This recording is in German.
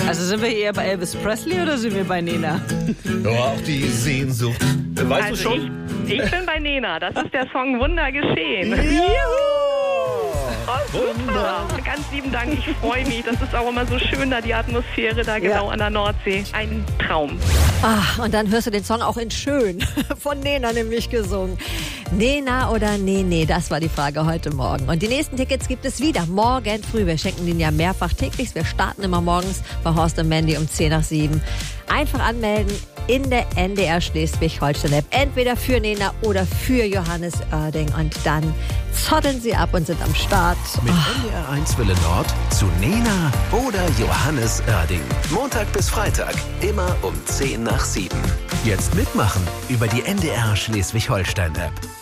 Also sind wir eher bei Elvis Presley oder sind wir bei Nena? Ja, auch die Sehnsucht. Weißt Also du schon? ich bin bei Nena. Das ist der Song Wunder geschehen. Oh, super. Ganz lieben Dank. Ich freue mich. Das ist auch immer so schön da, die Atmosphäre da genau an der Nordsee. Ein Traum. Und dann hörst du den Song auch in schön. Von Nena nämlich gesungen. Nena oder Nee, das war die Frage heute Morgen. Und die nächsten Tickets gibt es wieder morgen früh. Wir schenken den ja mehrfach täglich. Wir starten immer morgens bei Horst und Mandy um 6:10. Einfach anmelden in der NDR Schleswig-Holstein-App. Entweder für Nena oder für Johannes Oerding. Und dann zotteln sie ab und sind am Start. Mit NDR1 Welle Nord zu Nena oder Johannes Oerding. Montag bis Freitag, immer um 6:10. Jetzt mitmachen über die NDR Schleswig-Holstein-App.